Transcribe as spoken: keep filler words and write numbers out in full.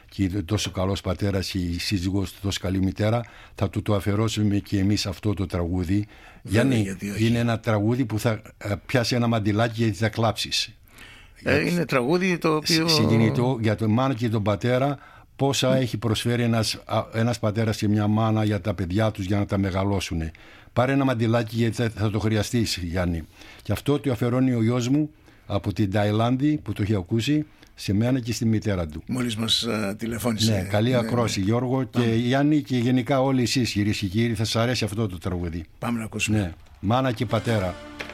και είναι τόσο καλός πατέρας, η σύζυγός του τόσο καλή μητέρα, θα του το αφιερώσουμε και εμείς αυτό το τραγούδι. Βέβαια, Γιάννη, είναι ένα τραγούδι που θα πιάσει ένα μαντιλάκι γιατί θα κλάψεις. Ε, είναι τραγούδι το οποίο... Συγκινητό για τον μάνα και τον πατέρα, πόσα mm. έχει προσφέρει ένας, ένας πατέρας και μια μάνα για τα παιδιά τους για να τα μεγαλώσουν. Πάρε ένα μαντιλάκι γιατί θα, θα το χρειαστείς, Γιάννη. Και αυτό το αφιερώνει ο γιος μου από την Ταϊλάνδη που το έχει ακούσει, σε μένα και στη μητέρα του. Μόλις μας uh, τηλεφώνησε. Ναι, καλή ναι, ακρόαση, ναι. Γιώργο και ah. Γιάννη, και γενικά όλοι εσείς, κυρίες και κύριοι, θα σας αρέσει αυτό το τραγούδι. Πάμε να ακούσουμε. Ναι. Μάνα και πατέρα.